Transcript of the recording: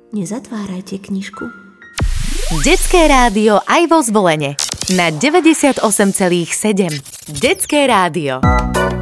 Nezatvárajte knižku. Detské rádio aj vo Zvolene na 98,7. Detské rádio.